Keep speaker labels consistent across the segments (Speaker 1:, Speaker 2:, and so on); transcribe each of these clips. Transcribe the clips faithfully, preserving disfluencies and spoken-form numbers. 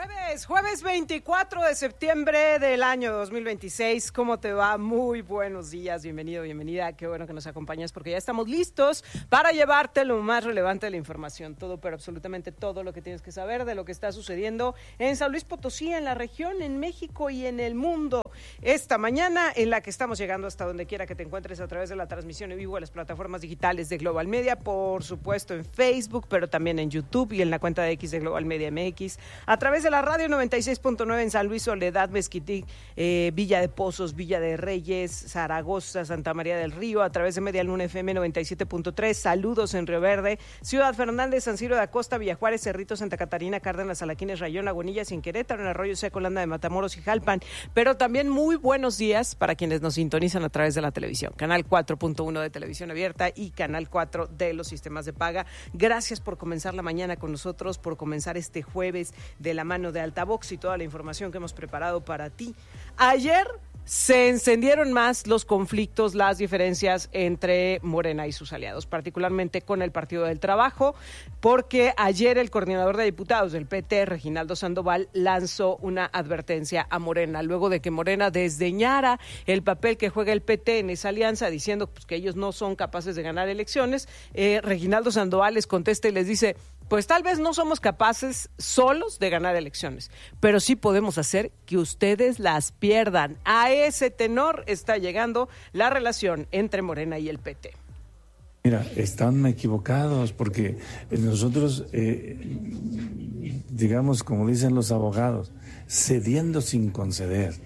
Speaker 1: Jueves, jueves veinticuatro de septiembre del año dos mil veintiséis. ¿Cómo te va? Muy buenos días, bienvenido, bienvenida. Qué bueno que nos acompañas porque ya estamos listos para llevarte lo más relevante de la información. Todo, pero absolutamente todo lo que tienes que saber de lo que está sucediendo en San Luis Potosí, en la región, en México y en el mundo. Esta mañana en la que estamos llegando hasta donde quiera que te encuentres a través de la transmisión en vivo de las plataformas digitales de Global Media, por supuesto en Facebook, pero también en YouTube y en la cuenta de X de Global Media M X, a través de la radio noventa y seis punto nueve en San Luis, Soledad, Mezquití, eh, Villa de Pozos, Villa de Reyes, Zaragoza, Santa María del Río, a través de Media Luna F M noventa y siete punto tres, saludos en Río Verde, Ciudad Fernández, San Ciro de Acosta, Villajuárez, Cerrito, Santa Catarina, Cárdenas, Alaquines, Rayón, Aguanillas, en Querétaro, en Arroyo Seco, Landa de Matamoros y Jalpan, pero también muy buenos días para quienes nos sintonizan a través de la televisión, canal cuatro punto uno de televisión abierta y canal cuatro de los sistemas de paga. Gracias por comenzar la mañana con nosotros, por comenzar este jueves de la mano de Altavox y toda la información que hemos preparado para ti. Ayer se encendieron más los conflictos, las diferencias entre Morena y sus aliados, particularmente con el Partido del Trabajo, porque ayer el coordinador de diputados del P T, Reginaldo Sandoval, lanzó una advertencia a Morena, luego de que Morena desdeñara el papel que juega el P T en esa alianza, diciendo pues, que ellos no son capaces de ganar elecciones. eh, Reginaldo Sandoval les contesta y les dice: pues tal vez no somos capaces solos de ganar elecciones, pero sí podemos hacer que ustedes las pierdan. A ese tenor está llegando la relación entre Morena y el P T.
Speaker 2: Mira, están equivocados porque nosotros, eh, digamos, como dicen los abogados, cediendo sin conceder,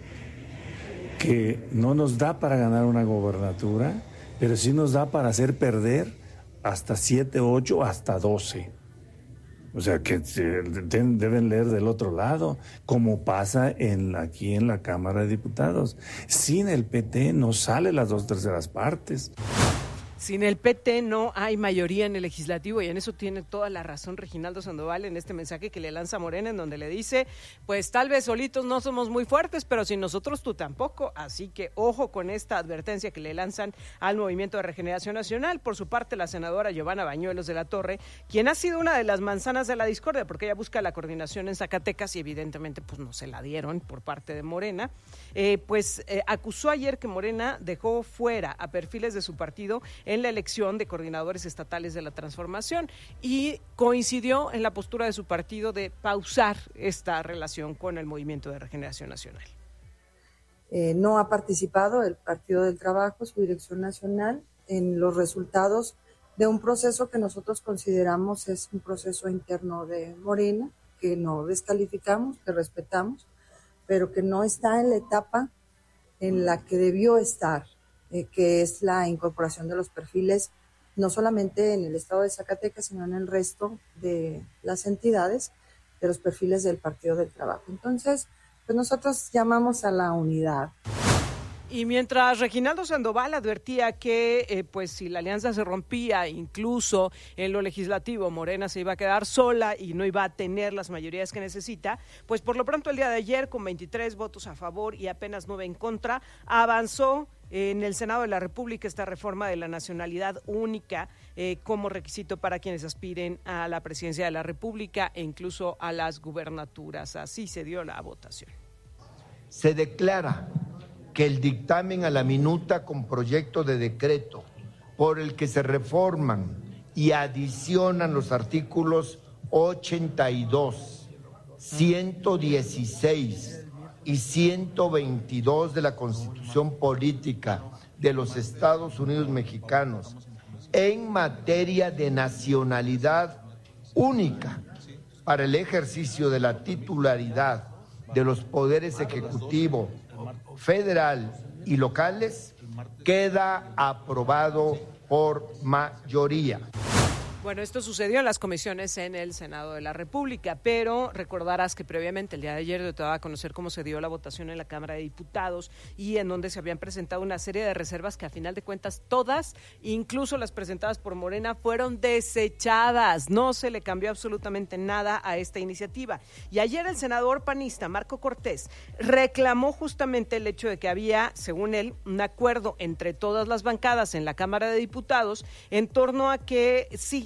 Speaker 2: que no nos da para ganar una gobernatura, pero sí nos da para hacer perder hasta siete, ocho, hasta doce. O sea, que deben leer del otro lado, como pasa en aquí en la Cámara de Diputados. Sin el P T no sale las dos terceras partes.
Speaker 1: Sin el P T no hay mayoría en el legislativo, y en eso tiene toda la razón Reginaldo Sandoval en este mensaje que le lanza Morena, en donde le dice: pues tal vez solitos no somos muy fuertes, pero sin nosotros tú tampoco, así que ojo con esta advertencia que le lanzan al Movimiento de Regeneración Nacional. Por su parte, la senadora Giovanna Bañuelos de la Torre, quien ha sido una de las manzanas de la discordia, porque ella busca la coordinación en Zacatecas y evidentemente pues no se la dieron por parte de Morena, eh, pues eh, acusó ayer que Morena dejó fuera a perfiles de su partido en la elección de coordinadores estatales de la transformación, y coincidió en la postura de su partido de pausar esta relación con el Movimiento de Regeneración Nacional.
Speaker 3: Eh, no ha participado el Partido del Trabajo, su dirección nacional, en los resultados de un proceso que nosotros consideramos es un proceso interno de Morena, que no descalificamos, que respetamos, pero que no está en la etapa en la que debió estar, Eh, que es la incorporación de los perfiles, no solamente en el estado de Zacatecas, sino en el resto de las entidades, de los perfiles del Partido del Trabajo. Entonces, pues nosotros llamamos a la unidad.
Speaker 1: Y mientras Reginaldo Sandoval advertía que eh, pues si la alianza se rompía, incluso en lo legislativo, Morena se iba a quedar sola y no iba a tener las mayorías que necesita, pues por lo pronto el día de ayer, con veintitrés votos a favor y apenas nueve en contra, avanzó en el Senado de la República esta reforma de la nacionalidad única eh, como requisito para quienes aspiren a la presidencia de la República e incluso a las gubernaturas. Así se dio la votación.
Speaker 4: Se declara que el dictamen a la minuta con proyecto de decreto por el que se reforman y adicionan los artículos ochenta y dos, ciento dieciséis y ciento veintidós de la Constitución Política de los Estados Unidos Mexicanos en materia de nacionalidad única para el ejercicio de la titularidad de los poderes ejecutivo, federal y locales, queda aprobado por mayoría.
Speaker 1: Bueno, esto sucedió en las comisiones en el Senado de la República, pero recordarás que previamente, el día de ayer, yo te daba a conocer cómo se dio la votación en la Cámara de Diputados y en donde se habían presentado una serie de reservas que a final de cuentas todas, incluso las presentadas por Morena, fueron desechadas. No se le cambió absolutamente nada a esta iniciativa. Y ayer el senador panista Marco Cortés reclamó justamente el hecho de que había, según él, un acuerdo entre todas las bancadas en la Cámara de Diputados en torno a que sí,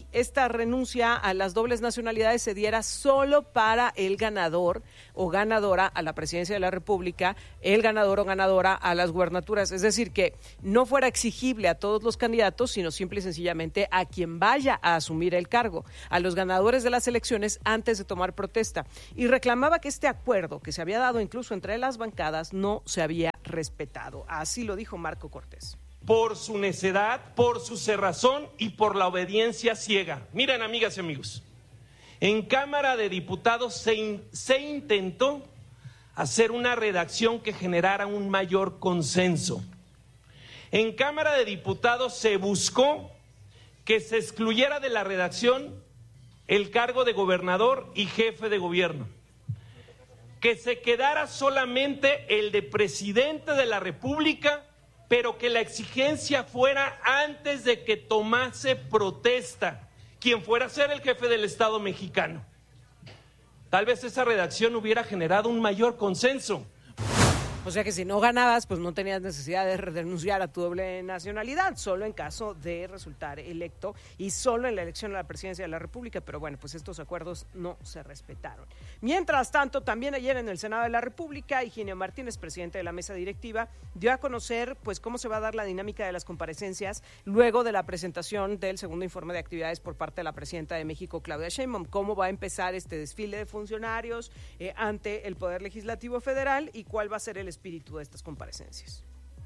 Speaker 1: si esta renuncia a las dobles nacionalidades se diera solo para el ganador o ganadora a la presidencia de la República, el ganador o ganadora a las gubernaturas. Es decir, que no fuera exigible a todos los candidatos, sino simple y sencillamente a quien vaya a asumir el cargo, a los ganadores de las elecciones antes de tomar protesta. Y reclamaba que este acuerdo, que se había dado incluso entre las bancadas, no se había respetado. Así lo dijo Marco Cortés.
Speaker 5: Por su necedad, por su cerrazón y por la obediencia ciega. Miren, amigas y amigos, en Cámara de Diputados se, in, se intentó hacer una redacción que generara un mayor consenso. En Cámara de Diputados se buscó que se excluyera de la redacción el cargo de gobernador y jefe de gobierno, que se quedara solamente el de presidente de la República, pero que la exigencia fuera antes de que tomase protesta quien fuera a ser el jefe del Estado mexicano. Tal vez esa redacción hubiera generado un mayor consenso.
Speaker 1: O sea que si no ganabas, pues no tenías necesidad de renunciar a tu doble nacionalidad, solo en caso de resultar electo y solo en la elección a la presidencia de la República, pero bueno, pues estos acuerdos no se respetaron. Mientras tanto, también ayer en el Senado de la República, Higinio Martínez, presidente de la mesa directiva, dio a conocer pues cómo se va a dar la dinámica de las comparecencias luego de la presentación del segundo informe de actividades por parte de la presidenta de México, Claudia Sheinbaum. Cómo va a empezar este desfile de funcionarios eh, ante el Poder Legislativo Federal y cuál va a ser el espíritu de estas comparecencias.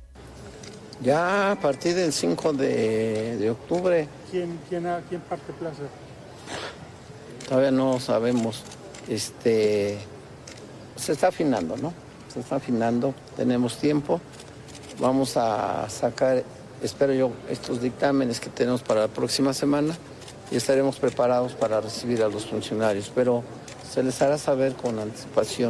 Speaker 6: Ya a partir del cinco de, de octubre.
Speaker 7: ¿Quién, quién, quién parte plaza?
Speaker 6: Todavía no sabemos. Este, se está afinando, ¿no? Se está afinando, tenemos tiempo. Vamos a sacar, espero yo, estos dictámenes que tenemos para la próxima semana y estaremos preparados para recibir a los funcionarios, pero se les hará saber con anticipación.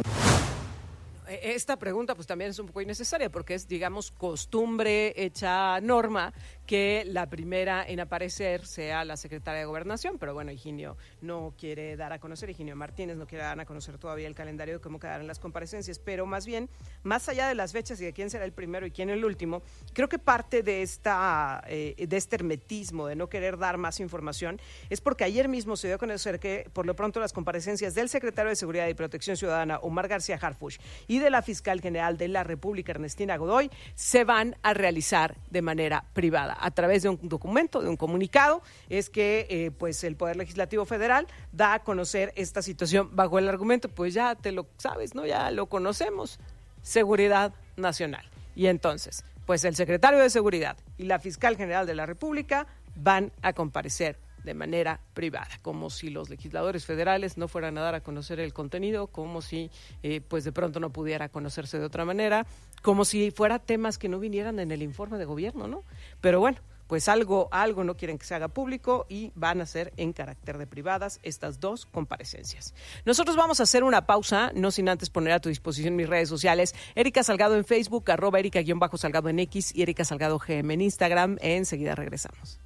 Speaker 1: Esta pregunta pues también es un poco innecesaria porque es, digamos, costumbre hecha norma que la primera en aparecer sea la secretaria de Gobernación, pero bueno, Higinio no quiere dar a conocer, Higinio Martínez no quiere dar a conocer todavía el calendario de cómo quedarán las comparecencias, pero más bien, más allá de las fechas y de quién será el primero y quién el último, creo que parte de esta eh, de este hermetismo, de no querer dar más información, es porque ayer mismo se dio a conocer que por lo pronto las comparecencias del secretario de Seguridad y Protección Ciudadana, Omar García Harfuch, y de la fiscal general de la República, Ernestina Godoy, se van a realizar de manera privada. A través de un documento, de un comunicado, es que eh, pues el Poder Legislativo Federal da a conocer esta situación bajo el argumento, pues ya te lo sabes, ¿no? Ya lo conocemos, seguridad nacional. Y entonces, pues el secretario de Seguridad y la fiscal general de la República van a comparecer de manera privada, como si los legisladores federales no fueran a dar a conocer el contenido, como si eh, pues de pronto no pudiera conocerse de otra manera, como si fuera temas que no vinieran en el informe de gobierno, ¿no? Pero bueno, pues algo, algo no quieren que se haga público y van a ser en carácter de privadas estas dos comparecencias. Nosotros vamos a hacer una pausa, no sin antes poner a tu disposición mis redes sociales, Erika Salgado en Facebook, arroba Erika-Salgado en X y Erika Salgado G M en Instagram. Enseguida regresamos.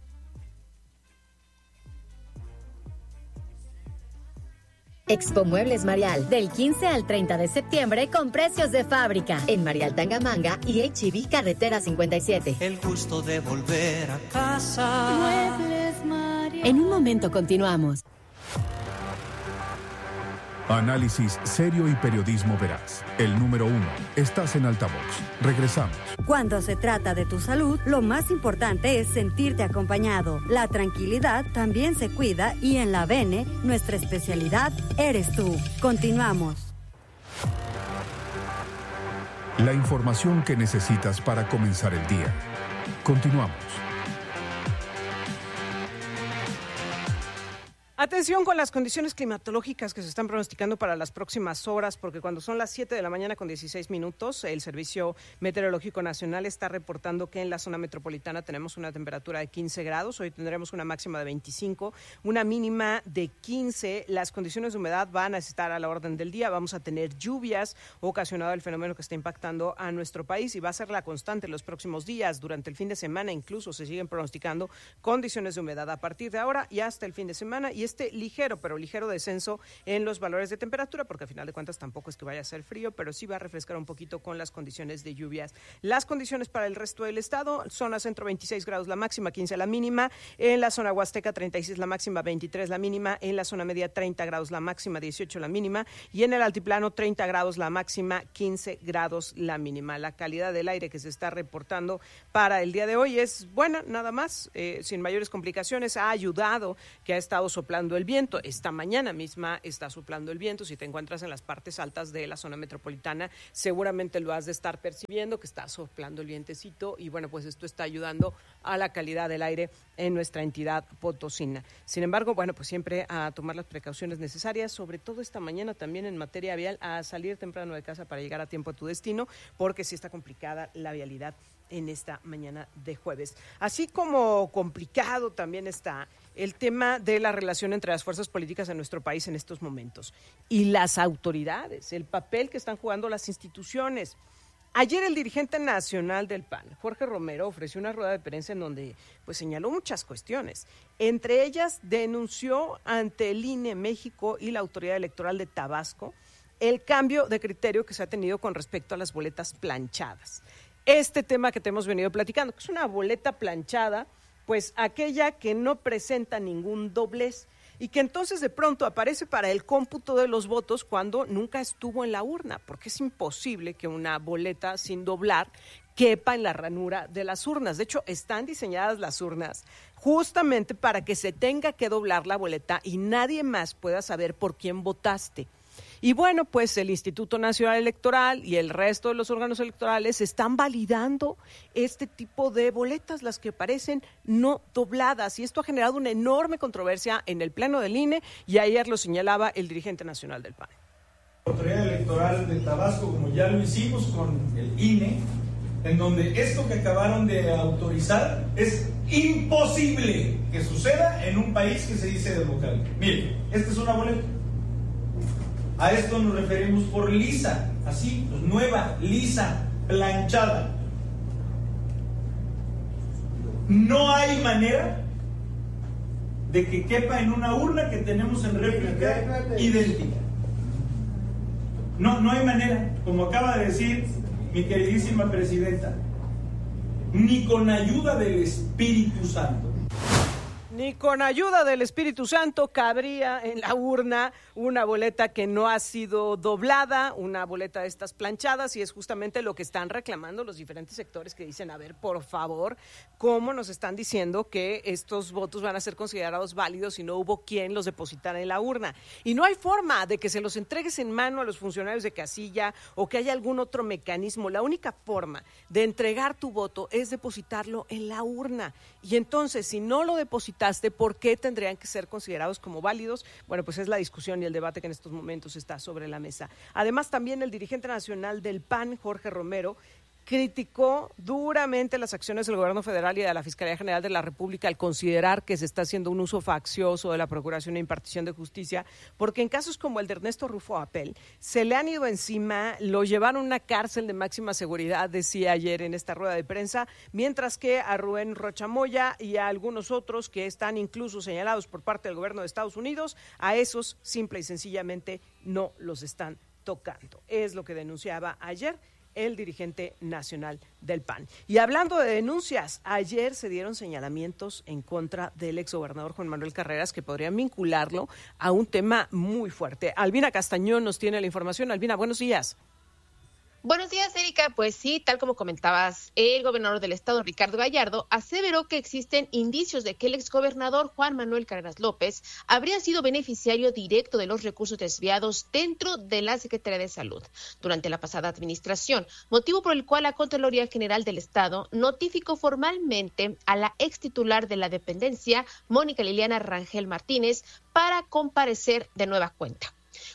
Speaker 8: Expo Muebles Marial, del quince al treinta de septiembre con precios de fábrica en Marial Tangamanga y H E B Carretera cincuenta y siete.
Speaker 9: El gusto de volver a casa.
Speaker 8: Muebles Marial. En un momento continuamos.
Speaker 10: Análisis serio y periodismo veraz. El número uno. Estás en Altavoz. Regresamos.
Speaker 11: Cuando se trata de tu salud, lo más importante es sentirte acompañado. La tranquilidad también se cuida y en la Bene, nuestra especialidad eres tú. Continuamos.
Speaker 10: La información que necesitas para comenzar el día. Continuamos.
Speaker 1: Atención con las condiciones climatológicas que se están pronosticando para las próximas horas, porque cuando son las siete de la mañana con dieciséis minutos, el Servicio Meteorológico Nacional está reportando que en la zona metropolitana tenemos una temperatura de quince grados, hoy tendremos una máxima de veinticinco, una mínima de quince, las condiciones de humedad van a estar a la orden del día, vamos a tener lluvias ocasionado el fenómeno que está impactando a nuestro país y va a ser la constante en los próximos días, durante el fin de semana incluso se siguen pronosticando condiciones de humedad a partir de ahora y hasta el fin de semana, y este este ligero, pero ligero descenso en los valores de temperatura, porque al final de cuentas tampoco es que vaya a ser frío, pero sí va a refrescar un poquito con las condiciones de lluvias. Las condiciones para el resto del estado: zona centro veintiséis grados la máxima, quince la mínima; en la zona huasteca treinta y seis la máxima, veintitrés la mínima; en la zona media treinta grados la máxima, dieciocho la mínima; y en el altiplano treinta grados la máxima, quince grados la mínima. La calidad del aire que se está reportando para el día de hoy es buena, nada más, eh, sin mayores complicaciones. Ha ayudado que ha estado soplando el viento. Esta mañana misma está soplando el viento. Si te encuentras en las partes altas de la zona metropolitana, seguramente lo has de estar percibiendo, que está soplando el vientecito, y bueno, pues esto está ayudando a la calidad del aire en nuestra entidad potosina. Sin embargo, bueno, pues siempre a tomar las precauciones necesarias, sobre todo esta mañana también en materia vial, a salir temprano de casa para llegar a tiempo a tu destino, porque sí está complicada la vialidad en esta mañana de jueves. Así como complicado también está el tema de la relación entre las fuerzas políticas en nuestro país en estos momentos y las autoridades, el papel que están jugando las instituciones. Ayer el dirigente nacional del P A N, Jorge Romero, ofreció una rueda de prensa en donde pues señaló muchas cuestiones. Entre ellas, denunció ante el I N E México y la Autoridad Electoral de Tabasco el cambio de criterio que se ha tenido con respecto a las boletas planchadas. Este tema que te hemos venido platicando, que es una boleta planchada, pues aquella que no presenta ningún doblez y que entonces de pronto aparece para el cómputo de los votos cuando nunca estuvo en la urna, porque es imposible que una boleta sin doblar quepa en la ranura de las urnas. De hecho, están diseñadas las urnas justamente para que se tenga que doblar la boleta y nadie más pueda saber por quién votaste. Y bueno, pues el Instituto Nacional Electoral y el resto de los órganos electorales están validando este tipo de boletas, las que parecen no dobladas, y esto ha generado una enorme controversia en el pleno del I N E, y ayer lo señalaba el dirigente nacional del P A N.
Speaker 12: La Autoridad Electoral de Tabasco, como ya lo hicimos con el I N E, en donde esto que acabaron de autorizar es imposible que suceda en un país que se dice democrático. Mire, esta es una boleta. A esto nos referimos por lisa, así, pues nueva, lisa, planchada. No hay manera de que quepa en una urna que tenemos en réplica idéntica. No, no hay manera, como acaba de decir mi queridísima presidenta, ni con ayuda del Espíritu Santo.
Speaker 1: Ni con ayuda del Espíritu Santo cabría en la urna una boleta que no ha sido doblada, una boleta de estas planchadas, y es justamente lo que están reclamando los diferentes sectores que dicen, a ver, por favor, ¿cómo nos están diciendo que estos votos van a ser considerados válidos si no hubo quien los depositara en la urna? Y no hay forma de que se los entregues en mano a los funcionarios de casilla o que haya algún otro mecanismo. La única forma de entregar tu voto es depositarlo en la urna. Y entonces, si no lo depositas, ¿por qué tendrían que ser considerados como válidos? Bueno, pues es la discusión y el debate que en estos momentos está sobre la mesa. Además, también el dirigente nacional del P A N, Jorge Romero, criticó duramente las acciones del gobierno federal y de la Fiscalía General de la República al considerar que se está haciendo un uso faccioso de la Procuración e Impartición de Justicia, porque en casos como el de Ernesto Rufo Apel, se le han ido encima, lo llevaron a una cárcel de máxima seguridad, decía ayer en esta rueda de prensa, mientras que a Rubén Rocha Moya y a algunos otros que están incluso señalados por parte del gobierno de Estados Unidos, a esos simple y sencillamente no los están tocando. Es lo que denunciaba ayer el dirigente nacional del P A N. Y hablando de denuncias, ayer se dieron señalamientos en contra del exgobernador Juan Manuel Carreras que podrían vincularlo a un tema muy fuerte. Albina Castañón nos tiene la información. Albina, buenos días.
Speaker 13: Buenos días, Erika. Pues sí, tal como comentabas, el gobernador del estado, Ricardo Gallardo, aseveró que existen indicios de que el exgobernador Juan Manuel Carreras López habría sido beneficiario directo de los recursos desviados dentro de la Secretaría de Salud durante la pasada administración, motivo por el cual la Contraloría General del Estado notificó formalmente a la ex titular de la dependencia, Mónica Liliana Rangel Martínez, para comparecer de nueva cuenta.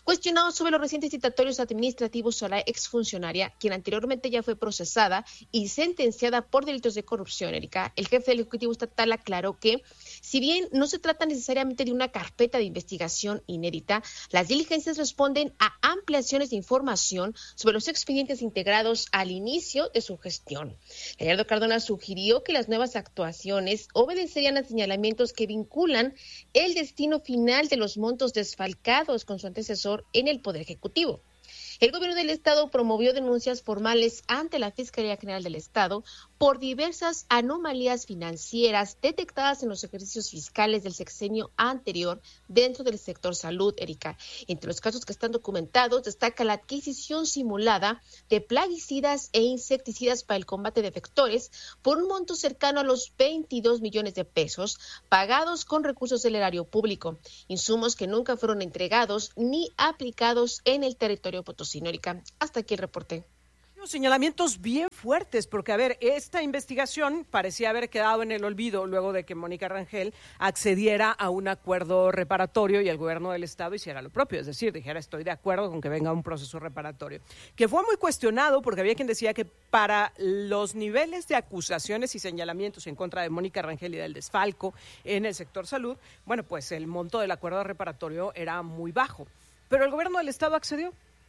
Speaker 13: Cuestionado sobre los recientes citatorios administrativos a la exfuncionaria, quien anteriormente ya fue procesada y sentenciada por delitos de corrupción, Erika, el jefe del Ejecutivo Estatal aclaró que, si bien no se trata necesariamente de una carpeta de investigación inédita, las diligencias responden a ampliaciones de información sobre los expedientes integrados al inicio de su gestión. Gallardo Cardona sugirió que las nuevas actuaciones obedecerían a señalamientos que vinculan el destino final de los montos desfalcados con su antecesor en el Poder Ejecutivo. El gobierno del Estado promovió denuncias formales ante la Fiscalía General del Estado por diversas anomalías financieras detectadas en los ejercicios fiscales del sexenio anterior dentro del sector salud, Erika. Entre los casos que están documentados destaca la adquisición simulada de plaguicidas e insecticidas para el combate de vectores por un monto cercano a los veintidós millones de pesos pagados con recursos del erario público, insumos que nunca fueron entregados ni aplicados en el territorio potosino. Erika, hasta aquí el reporte.
Speaker 1: Señalamientos bien fuertes, porque a ver, esta investigación parecía haber quedado en el olvido luego de que Mónica Rangel accediera a un acuerdo reparatorio y el gobierno del Estado hiciera lo propio, es decir, dijera estoy de acuerdo con que venga un proceso reparatorio, que fue muy cuestionado porque había quien decía que para los niveles de acusaciones y señalamientos en contra de Mónica Rangel y del desfalco en el sector salud, bueno, pues el monto del acuerdo reparatorio era muy bajo, pero el gobierno del Estado accedió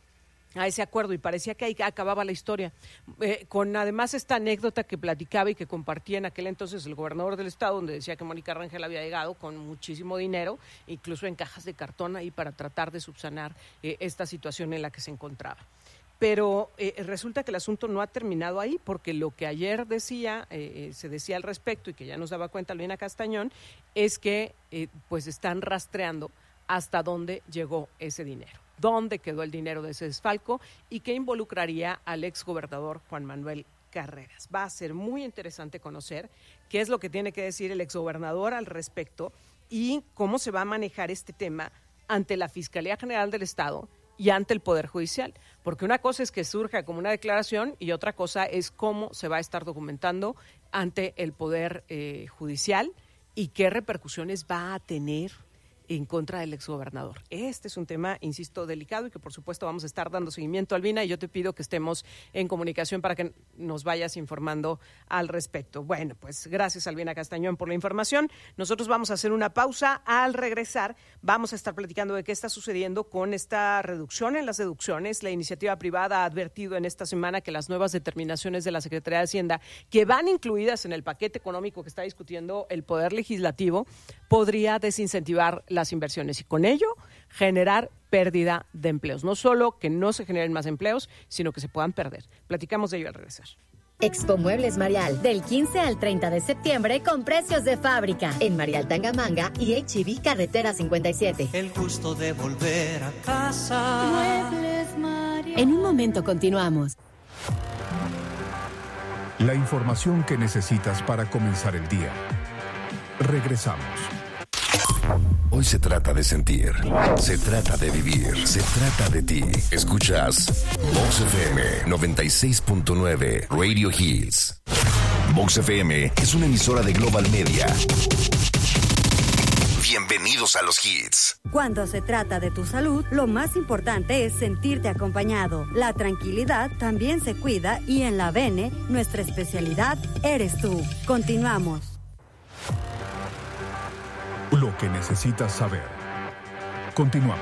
Speaker 1: a ese acuerdo y parecía que ahí acababa la historia, eh, con además esta anécdota que platicaba y que compartía en aquel entonces el gobernador del Estado, donde decía que Mónica Rangel había llegado con muchísimo dinero, incluso en cajas de cartón ahí para tratar de subsanar eh, esta situación en la que se encontraba. Pero eh, resulta que el asunto no ha terminado ahí, porque lo que ayer decía, eh, se decía al respecto y que ya nos daba cuenta Albina Castañón, es que eh, pues están rastreando hasta dónde llegó ese dinero, dónde quedó el dinero de ese desfalco y qué involucraría al exgobernador Juan Manuel Carreras. Va a ser muy interesante conocer qué es lo que tiene que decir el exgobernador al respecto y cómo se va a manejar este tema ante la Fiscalía General del Estado y ante el Poder Judicial, porque una cosa es que surja como una declaración y otra cosa es cómo se va a estar documentando ante el Poder eh, Judicial y qué repercusiones va a tener en contra del exgobernador. Este es un tema, insisto, delicado y que por supuesto vamos a estar dando seguimiento, Albina, y yo te pido que estemos en comunicación para que nos vayas informando al respecto. Bueno, pues gracias, Albina Castañón, por la información. Nosotros vamos a hacer una pausa. Al regresar vamos a estar platicando de qué está sucediendo con esta reducción en las deducciones. La iniciativa privada ha advertido en esta semana que las nuevas determinaciones de la Secretaría de Hacienda, que van incluidas en el paquete económico que está discutiendo el Poder Legislativo, podría desincentivar las inversiones y con ello generar pérdida de empleos. No solo que no se generen más empleos, sino que se puedan perder. Platicamos de ello al regresar.
Speaker 8: Expo Muebles Marial, del quince al treinta de septiembre con precios de fábrica en Marial Tangamanga y H E B Carretera cincuenta y siete.
Speaker 9: El gusto de volver a casa.
Speaker 8: Muebles Marial. En un momento continuamos.
Speaker 10: La información que necesitas para comenzar el día. Regresamos.
Speaker 14: Hoy se trata de sentir, se trata de vivir, se trata de ti. Escuchas Vox F M noventa y seis punto nueve Radio Hits. Vox F M es una emisora de Global Media. Bienvenidos a los hits.
Speaker 11: Cuando se trata de tu salud, lo más importante es sentirte acompañado. La tranquilidad también se cuida y en la V N, nuestra especialidad eres tú. Continuamos.
Speaker 10: Lo que necesitas saber. Continuamos.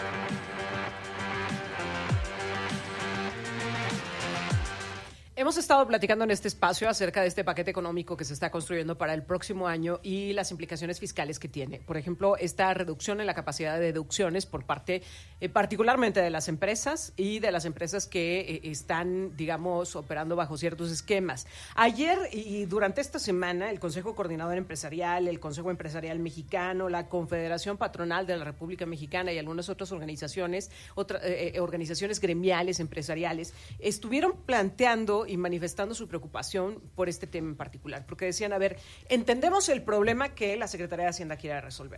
Speaker 1: Hemos estado platicando en este espacio acerca de este paquete económico que se está construyendo para el próximo año y las implicaciones fiscales que tiene. Por ejemplo, esta reducción en la capacidad de deducciones por parte eh, particularmente de las empresas y de las empresas que eh, están, digamos, operando bajo ciertos esquemas. Ayer y durante esta semana, el Consejo Coordinador Empresarial, el Consejo Empresarial Mexicano, la Confederación Patronal de la República Mexicana y algunas otras organizaciones, otra, eh, organizaciones gremiales, empresariales, estuvieron planteando y manifestando su preocupación por este tema en particular, porque decían, a ver, entendemos el problema que la Secretaría de Hacienda quiere resolver,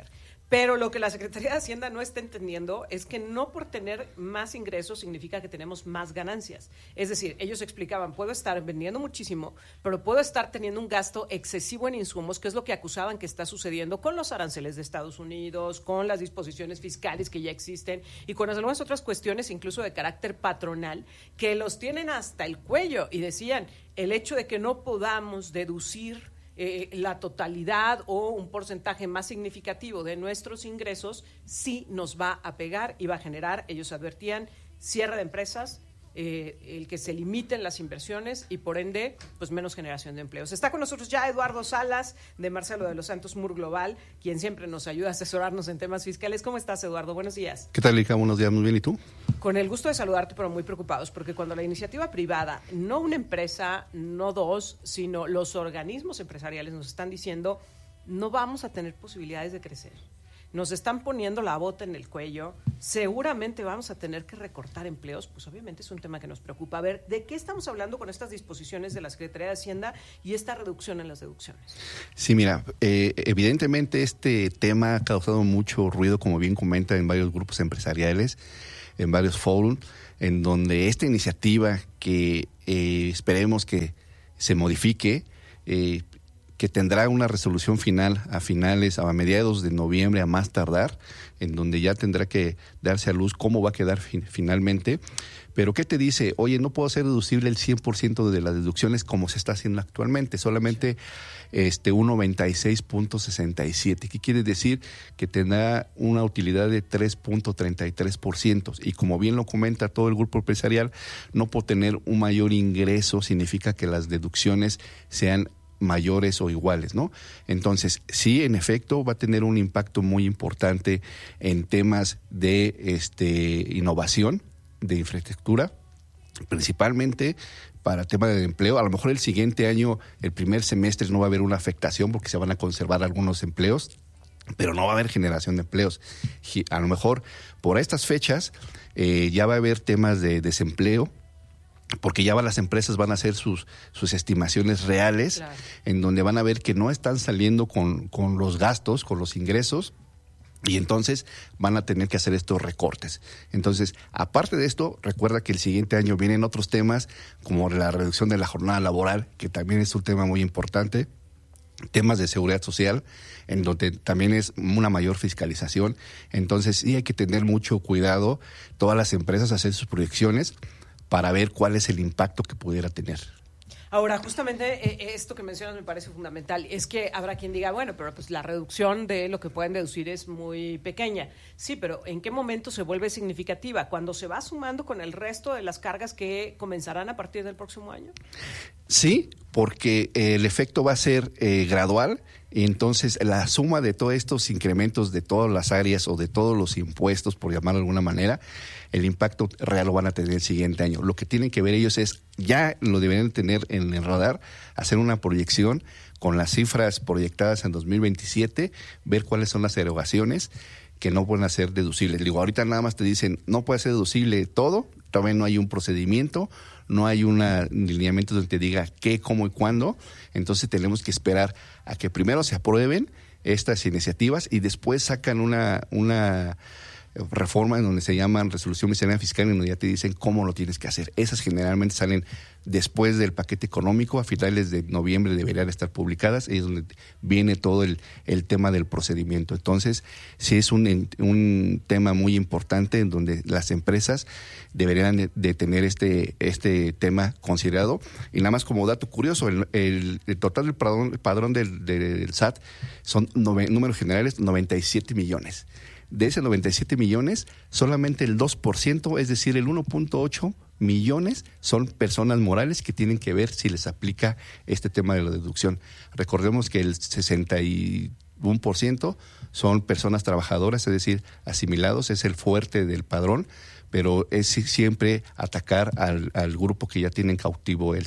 Speaker 1: Pero lo que la Secretaría de Hacienda no está entendiendo es que no por tener más ingresos significa que tenemos más ganancias. Es decir, ellos explicaban, puedo estar vendiendo muchísimo, pero puedo estar teniendo un gasto excesivo en insumos, que es lo que acusaban que está sucediendo con los aranceles de Estados Unidos, con las disposiciones fiscales que ya existen y con algunas otras cuestiones, incluso de carácter patronal, que los tienen hasta el cuello. Y decían, el hecho de que no podamos deducir Eh, la totalidad o un porcentaje más significativo de nuestros ingresos sí nos va a pegar y va a generar, ellos advertían, cierre de empresas, eh, el que se limiten las inversiones y por ende, pues menos generación de empleos. Está con nosotros ya Eduardo Salas, de Marcelo de los Santos Mur Global, quien siempre nos ayuda a asesorarnos en temas fiscales. ¿Cómo estás, Eduardo? Buenos días.
Speaker 15: ¿Qué tal, Erika? Buenos días, muy bien. ¿Y tú?
Speaker 1: Con el gusto de saludarte, pero muy preocupados, porque cuando la iniciativa privada, no una empresa, no dos, sino los organismos empresariales nos están diciendo, no vamos a tener posibilidades de crecer. Nos están poniendo la bota en el cuello, seguramente vamos a tener que recortar empleos, pues obviamente es un tema que nos preocupa. A ver, ¿de qué estamos hablando con estas disposiciones de la Secretaría de Hacienda y esta reducción en las deducciones?
Speaker 15: Sí, mira, eh, evidentemente este tema ha causado mucho ruido, como bien comenta, en varios grupos empresariales, en varios foros, en donde esta iniciativa que eh, esperemos que se modifique, eh, que tendrá una resolución final a finales, a mediados de noviembre a más tardar, en donde ya tendrá que darse a luz cómo va a quedar fin, finalmente. Pero ¿qué te dice? Oye, no puedo hacer deducible el cien por ciento de las deducciones como se está haciendo actualmente, solamente este un noventa y seis punto sesenta y siete. ¿Qué quiere decir? Que tendrá una utilidad de tres punto treinta y tres por ciento. Y como bien lo comenta todo el grupo empresarial, no por tener un mayor ingreso significa que las deducciones sean mayores o iguales, ¿no? Entonces, sí, en efecto, va a tener un impacto muy importante en temas de este innovación, de infraestructura, principalmente para temas de empleo. A lo mejor el siguiente año, el primer semestre, no va a haber una afectación porque se van a conservar algunos empleos, pero no va a haber generación de empleos. A lo mejor por estas fechas eh, ya va a haber temas de desempleo, porque ya las empresas van a hacer sus, sus estimaciones reales, claro, en donde van a ver que no están saliendo con, con los gastos, con los ingresos, y entonces van a tener que hacer estos recortes. Entonces, aparte de esto, recuerda que el siguiente año vienen otros temas, como la reducción de la jornada laboral, que también es un tema muy importante, temas de seguridad social, en donde también es una mayor fiscalización. Entonces, sí hay que tener mucho cuidado, todas las empresas hacer sus proyecciones, para ver cuál es el impacto que pudiera tener.
Speaker 1: Ahora, justamente eh, esto que mencionas me parece fundamental. Es que habrá quien diga, bueno, pero pues la reducción de lo que pueden deducir es muy pequeña. Sí, pero ¿en qué momento se vuelve significativa? ¿Cuando se va sumando con el resto de las cargas que comenzarán a partir del próximo año?
Speaker 15: Sí, porque el efecto va a ser eh, gradual. Y entonces la suma de todos estos incrementos de todas las áreas o de todos los impuestos, por llamarlo de alguna manera, el impacto real lo van a tener el siguiente año. Lo que tienen que ver ellos es, ya lo deberían tener en el radar, hacer una proyección con las cifras proyectadas en dos mil veintisiete, ver cuáles son las erogaciones que no pueden ser deducibles. Digo, ahorita nada más te dicen, no puede ser deducible todo, todavía no hay un procedimiento, no hay un lineamiento donde te diga qué, cómo y cuándo. Entonces tenemos que esperar a que primero se aprueben estas iniciativas y después sacan una, una reforma en donde se llaman resolución miscelánea fiscal, en donde ya te dicen cómo lo tienes que hacer. Esas generalmente salen después del paquete económico, a finales de noviembre deberían estar publicadas, es donde viene todo el, el tema del procedimiento. Entonces, sí es un, un tema muy importante en donde las empresas deberían de, de tener este, este tema considerado. Y nada más como dato curioso, el, el, el total del padrón, el padrón del, del S A T son nove, números generales noventa y siete millones. De ese noventa y siete millones, solamente el dos por ciento, es decir, el uno punto ocho millones, son personas morales que tienen que ver si les aplica este tema de la deducción. Recordemos que el sesenta y uno por ciento son personas trabajadoras, es decir, asimilados, es el fuerte del padrón, pero es siempre atacar al, al grupo que ya tienen cautivo el S A T.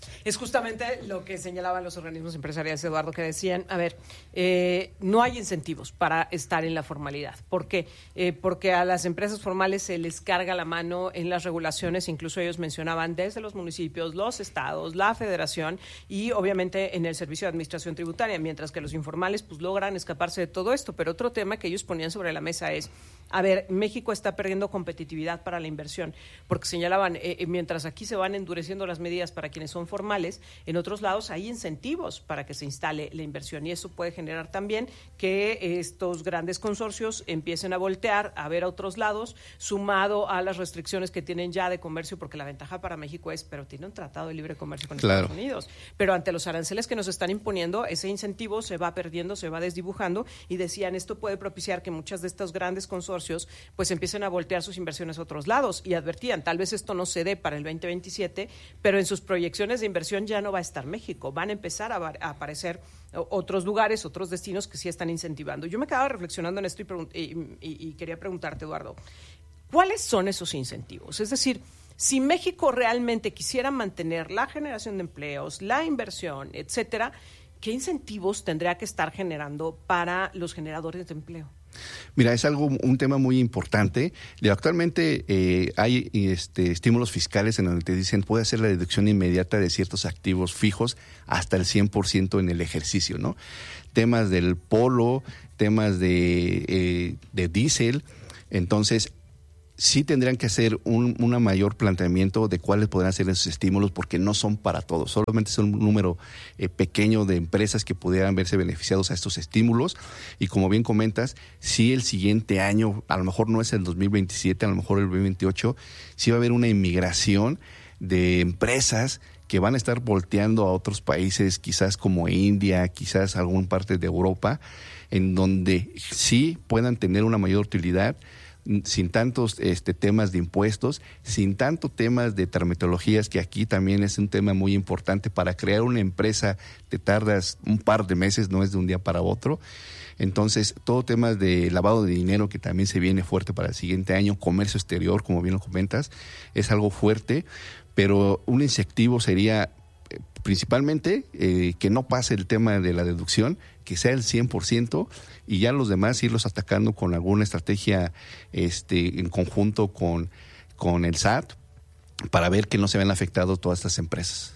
Speaker 1: Es justamente lo que señalaban los organismos empresariales, Eduardo, que decían, a ver, eh, no hay incentivos para estar en la formalidad. ¿Por qué? Eh, porque a las empresas formales se les carga la mano en las regulaciones, incluso ellos mencionaban desde los municipios, los estados, la federación y obviamente en el Servicio de Administración Tributaria, mientras que los informales pues logran escaparse de todo esto. Pero otro tema que ellos ponían sobre la mesa es, a ver, México está perdiendo competitividad para la inversión, porque señalaban, eh, mientras aquí se van endureciendo las medidas para quienes son formales, en otros lados hay incentivos para que se instale la inversión y eso puede generar también que estos grandes consorcios empiecen a voltear a ver a otros lados, sumado a las restricciones que tienen ya de comercio, porque la ventaja para México es, pero tiene un tratado de libre comercio con claro. Estados Unidos, pero ante los aranceles que nos están imponiendo, ese incentivo se va perdiendo, se va desdibujando y decían, esto puede propiciar que muchas de estos grandes consorcios pues empiecen a voltear sus inversiones a otros lados y advertían, tal vez esto no se dé para el veinte veintisiete, pero en sus proyecciones de inversión ya no va a estar México, van a empezar a, a aparecer otros lugares, otros destinos que sí están incentivando. Yo me quedaba reflexionando en esto y, pregun- y, y, y quería preguntarte, Eduardo, ¿cuáles son esos incentivos? Es decir, si México realmente quisiera mantener la generación de empleos, la inversión, etcétera, ¿qué incentivos tendría que estar generando para los generadores de empleo?
Speaker 15: Mira, es algo, un tema muy importante. Actualmente eh, hay este, estímulos fiscales en donde te dicen puede hacer la deducción inmediata de ciertos activos fijos hasta el cien por ciento en el ejercicio, ¿no? Temas del polo, temas de, eh, de diésel. Entonces, sí tendrían que hacer un una mayor planteamiento de cuáles podrán ser esos estímulos, porque no son para todos, solamente son un número eh, pequeño de empresas que pudieran verse beneficiados a estos estímulos. Y como bien comentas, si el siguiente año, a lo mejor no es el dos mil veintisiete, a lo mejor el dos mil veintiocho, sí va a haber una inmigración de empresas que van a estar volteando a otros países, quizás como India, quizás alguna parte de Europa, en donde sí puedan tener una mayor utilidad, sin tantos este, temas de impuestos, sin tanto temas de termitologías, que aquí también es un tema muy importante. Para crear una empresa te tardas un par de meses, no es de un día para otro. Entonces, todo temas de lavado de dinero, que también se viene fuerte para el siguiente año, comercio exterior, como bien lo comentas, es algo fuerte, pero un incentivo sería eh, principalmente eh, que no pase el tema de la deducción, que sea el cien por ciento, y ya los demás irlos atacando con alguna estrategia este, en conjunto con, con el S A T para ver que no se vean afectados todas estas empresas.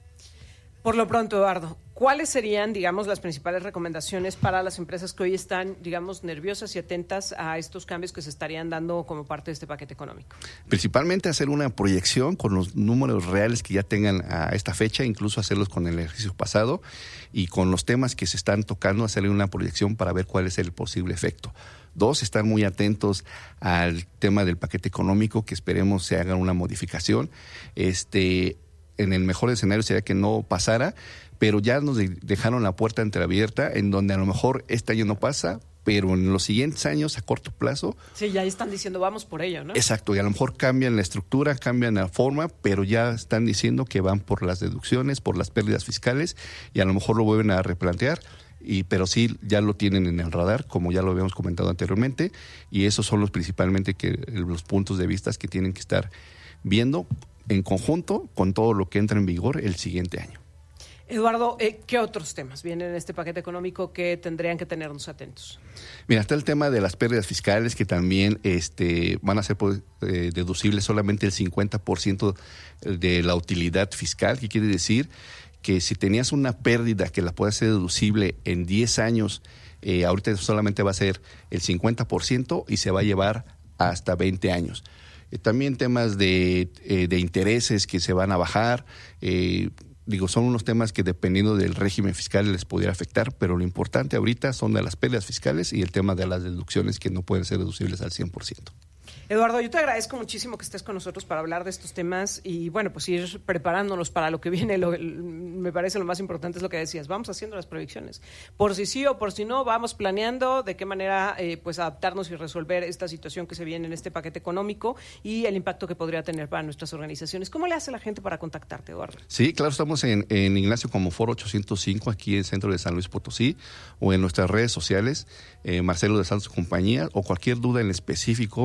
Speaker 1: Por lo pronto, Eduardo, ¿cuáles serían, digamos, las principales recomendaciones para las empresas que hoy están, digamos, nerviosas y atentas a estos cambios que se estarían dando como parte de este paquete económico?
Speaker 15: Principalmente hacer una proyección con los números reales que ya tengan a esta fecha, incluso hacerlos con el ejercicio pasado, y con los temas que se están tocando, hacerle una proyección para ver cuál es el posible efecto. Dos, estar muy atentos al tema del paquete económico, que esperemos se haga una modificación. Este... En el mejor escenario sería que no pasara, pero ya nos dejaron la puerta entreabierta, en donde a lo mejor este año no pasa, pero en los siguientes años, a corto plazo...
Speaker 1: Sí, ya están diciendo vamos por ello, ¿no?
Speaker 15: Exacto, y a lo mejor cambian la estructura, cambian la forma, pero ya están diciendo que van por las deducciones, por las pérdidas fiscales, y a lo mejor lo vuelven a replantear, y pero sí ya lo tienen en el radar, como ya lo habíamos comentado anteriormente, y esos son los principalmente que los puntos de vista que tienen que estar viendo en conjunto con todo lo que entra en vigor el siguiente año.
Speaker 1: Eduardo, eh, ¿qué otros temas vienen en este paquete económico que tendrían que tenernos atentos?
Speaker 15: Mira, está el tema de las pérdidas fiscales, que también este, van a ser eh, deducibles solamente el cincuenta por ciento de la utilidad fiscal, que quiere decir que si tenías una pérdida que la puede ser deducible en diez años, eh, ahorita solamente va a ser el cincuenta por ciento y se va a llevar hasta veinte años. También temas de, eh, de intereses que se van a bajar, eh, digo, son unos temas que dependiendo del régimen fiscal les pudiera afectar, pero lo importante ahorita son de las pérdidas fiscales y el tema de las deducciones que no pueden ser deducibles al cien por ciento.
Speaker 1: Eduardo, yo te agradezco muchísimo que estés con nosotros para hablar de estos temas y, bueno, pues ir preparándonos para lo que viene. Lo, me parece lo más importante es lo que decías, vamos haciendo las proyecciones. Por si sí o por si no, vamos planeando de qué manera eh, pues adaptarnos y resolver esta situación que se viene en este paquete económico y el impacto que podría tener para nuestras organizaciones. ¿Cómo le hace la gente para contactarte, Eduardo?
Speaker 15: Sí, claro, estamos en, en Ignacio Comonfort ochocientos cinco, aquí en el centro de San Luis Potosí, o en nuestras redes sociales, eh, Marcelo de Santos Compañía, o cualquier duda en específico, mi correo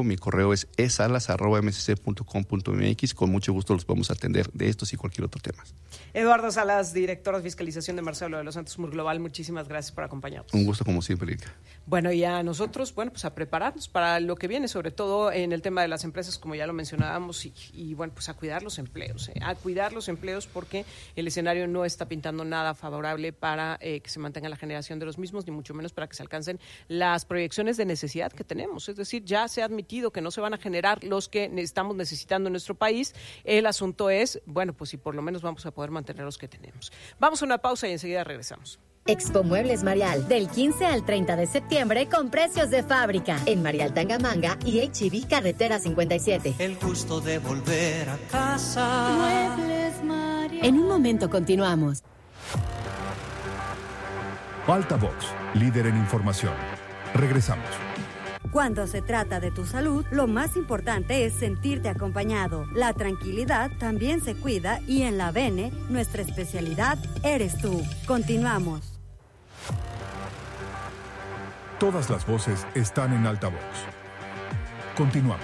Speaker 15: correo es esalas arroba m c c punto com punto m x. Con mucho gusto los podemos atender de estos y cualquier otro tema.
Speaker 1: Eduardo Salas, director de fiscalización de Marcelo de los Santos Murglobal, muchísimas gracias por acompañarnos.
Speaker 15: Un gusto como siempre, Erika.
Speaker 1: Bueno, y a nosotros, bueno, pues a prepararnos para lo que viene, sobre todo en el tema de las empresas, como ya lo mencionábamos, y, y bueno, pues a cuidar los empleos, eh, a cuidar los empleos porque el escenario no está pintando nada favorable para eh, que se mantenga la generación de los mismos, ni mucho menos para que se alcancen las proyecciones de necesidad que tenemos. Es decir, ya se ha admitido que no se van a generar los que estamos necesitando en nuestro país. El asunto es, bueno, pues si por lo menos vamos a poder mantener los que tenemos. Vamos a una pausa y enseguida regresamos.
Speaker 8: Expo Muebles Marial, del quince al treinta de septiembre con precios de fábrica en Marial Tangamanga y H E B Carretera cincuenta y siete.
Speaker 9: El gusto de volver a casa.
Speaker 8: Muebles Marial. En un momento continuamos.
Speaker 10: Altavoz, líder en información. Regresamos.
Speaker 11: Cuando se trata de tu salud, lo más importante es sentirte acompañado. La tranquilidad también se cuida y en la Bene, nuestra especialidad eres tú. Continuamos.
Speaker 10: Todas las voces están en Altavoz. Continuamos.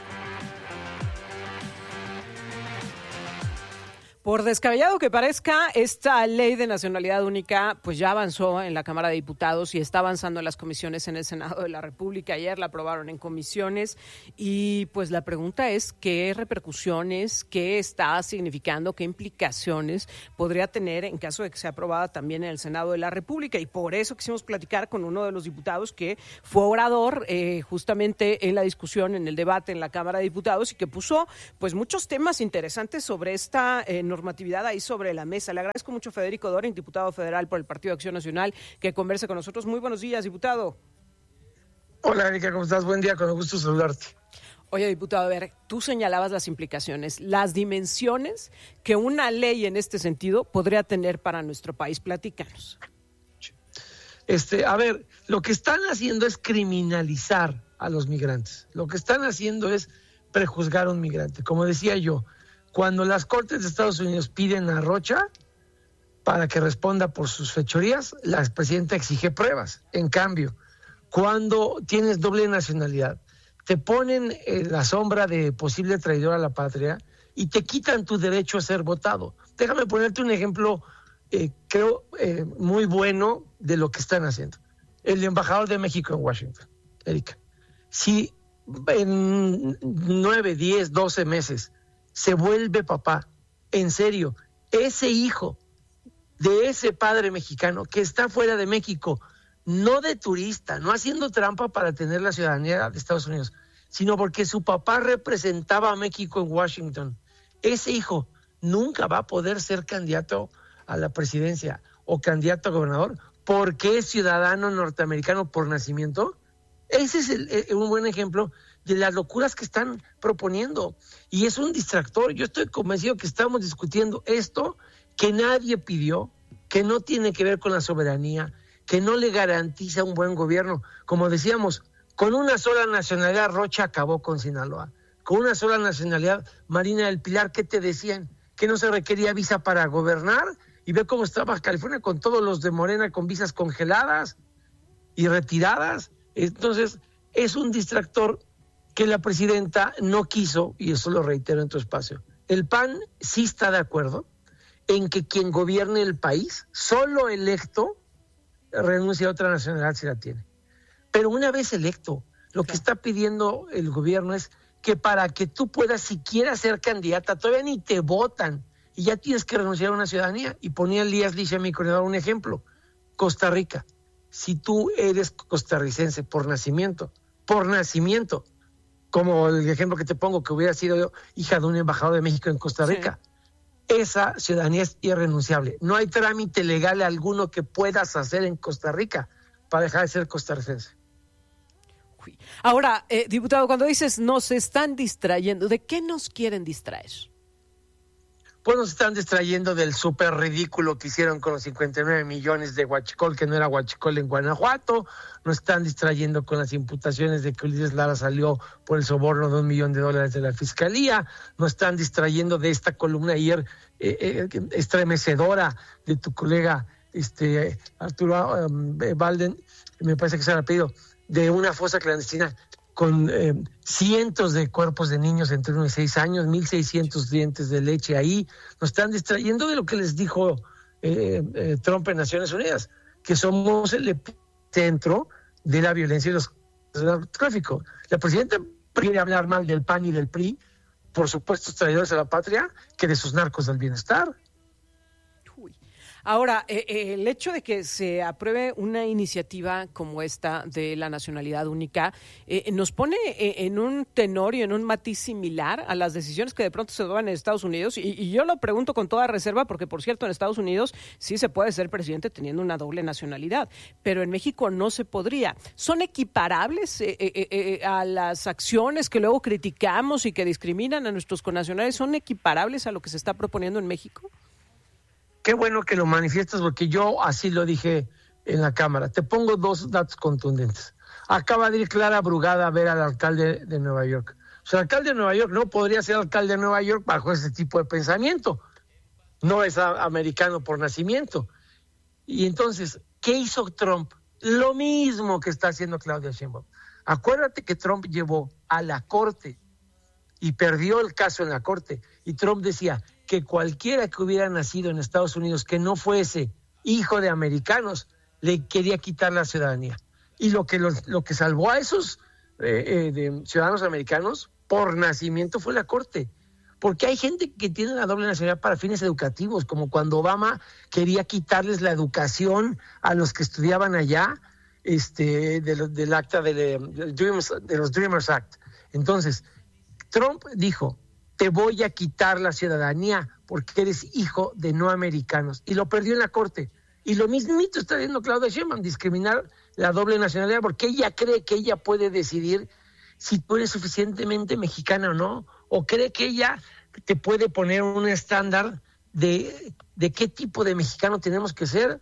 Speaker 1: Por descabellado que parezca, esta ley de nacionalidad única pues ya avanzó en la Cámara de Diputados y está avanzando en las comisiones en el Senado de la República. Ayer la aprobaron en comisiones y pues la pregunta es qué repercusiones, qué está significando, qué implicaciones podría tener en caso de que sea aprobada también en el Senado de la República. Y por eso quisimos platicar con uno de los diputados que fue orador eh, justamente en la discusión, en el debate en la Cámara de Diputados y que puso pues muchos temas interesantes sobre esta eh, normatividad ahí sobre la mesa. Le agradezco mucho a Federico Doring, diputado federal por el Partido de Acción Nacional, que converse con nosotros. Muy buenos días, diputado.
Speaker 16: Hola, Erika, ¿cómo estás? Buen día, con gusto saludarte.
Speaker 1: Oye, diputado, a ver, tú señalabas las implicaciones, las dimensiones que una ley en este sentido podría tener para nuestro país. Platícanos.
Speaker 16: Este, a ver, lo que están haciendo es criminalizar a los migrantes. Lo que están haciendo es prejuzgar a un migrante. Como decía yo, cuando las Cortes de Estados Unidos piden a Rocha para que responda por sus fechorías, la presidenta exige pruebas. En cambio, cuando tienes doble nacionalidad, te ponen en la sombra de posible traidor a la patria y te quitan tu derecho a ser votado. Déjame ponerte un ejemplo, eh, creo, eh, muy bueno de lo que están haciendo. El embajador de México en Washington, Erika. Si en nueve, diez, doce meses se vuelve papá, en serio, ese hijo de ese padre mexicano que está fuera de México, no de turista, no haciendo trampa para tener la ciudadanía de Estados Unidos, sino porque su papá representaba a México en Washington, ese hijo nunca va a poder ser candidato a la presidencia o candidato a gobernador porque es ciudadano norteamericano por nacimiento. Ese es el, el, un buen ejemplo de las locuras que están proponiendo. Y es un distractor. Yo estoy convencido que estamos discutiendo esto que nadie pidió, que no tiene que ver con la soberanía, que no le garantiza un buen gobierno. Como decíamos, con una sola nacionalidad Rocha acabó con Sinaloa. Con una sola nacionalidad Marina del Pilar, ¿qué te decían? Que no se requería visa para gobernar. Y ve cómo estaba California con todos los de Morena con visas congeladas y retiradas. Entonces, es un distractor que la presidenta no quiso, y eso lo reitero en tu espacio. El P A N sí está de acuerdo en que quien gobierne el país, solo electo, renuncia a otra nacionalidad si la tiene. Pero una vez electo, lo que está pidiendo el gobierno es que para que tú puedas siquiera ser candidata, todavía ni te votan, y ya tienes que renunciar a una ciudadanía. Y ponía Elías Licia, mi coordinador, un ejemplo. Costa Rica. Si tú eres costarricense por nacimiento, por nacimiento, como el ejemplo que te pongo, que hubiera sido yo hija de un embajador de México en Costa Rica, sí, esa ciudadanía es irrenunciable. No hay trámite legal alguno que puedas hacer en Costa Rica para dejar de ser costarricense.
Speaker 1: Ahora, eh, diputado, cuando dices nos están distrayendo, ¿de qué nos quieren distraer?
Speaker 16: Pues nos están distrayendo del súper ridículo que hicieron con los cincuenta y nueve millones de huachicol, que no era huachicol en Guanajuato. Nos están distrayendo con las imputaciones de que Ulises Lara salió por el soborno de un millón de dólares de la Fiscalía. Nos están distrayendo de esta columna ayer eh, eh, estremecedora de tu colega este Arturo um, Valden, me parece que se ha pedido, de una fosa clandestina. con eh, cientos de cuerpos de niños entre uno y seis años, mil seiscientos dientes de leche ahí. Nos están distrayendo de lo que les dijo eh, eh, Trump en Naciones Unidas, que somos el centro de la violencia y los del narcotráfico. La presidenta quiere hablar mal del P A N y del P R I, por supuestos traidores a la patria, que de sus narcos del bienestar.
Speaker 1: Ahora, eh, eh, el hecho de que se apruebe una iniciativa como esta de la nacionalidad única eh, nos pone eh, en un tenor y en un matiz similar a las decisiones que de pronto se toman en Estados Unidos, y, y yo lo pregunto con toda reserva porque, por cierto, en Estados Unidos sí se puede ser presidente teniendo una doble nacionalidad, pero en México no se podría. ¿Son equiparables eh, eh, eh, a las acciones que luego criticamos y que discriminan a nuestros connacionales? ¿Son equiparables a lo que se está proponiendo en México?
Speaker 16: Qué bueno que lo manifiestas, porque yo así lo dije en la Cámara. Te pongo dos datos contundentes. Acaba de ir Clara Brugada a ver al alcalde de Nueva York. O sea, el alcalde de Nueva York no podría ser alcalde de Nueva York bajo ese tipo de pensamiento. No es americano por nacimiento. Y entonces, ¿qué hizo Trump? Lo mismo que está haciendo Claudia Sheinbaum. Acuérdate que Trump llevó a la corte y perdió el caso en la corte. Y Trump decía que cualquiera que hubiera nacido en Estados Unidos que no fuese hijo de americanos, le quería quitar la ciudadanía. Y lo que, los, lo que salvó a esos eh, eh, de ciudadanos americanos por nacimiento fue la corte. Porque hay gente que tiene la doble nacionalidad para fines educativos, como cuando Obama quería quitarles la educación a los que estudiaban allá, este, de lo, del acta de, de, de, Dreamers, de los Dreamers Act. Entonces, Trump dijo: te voy a quitar la ciudadanía porque eres hijo de no americanos. Y lo perdió en la corte. Y lo mismito está haciendo Claudia Sheinbaum, discriminar la doble nacionalidad, porque ella cree que ella puede decidir si tú eres suficientemente mexicana o no, o cree que ella te puede poner un estándar de, de qué tipo de mexicano tenemos que ser.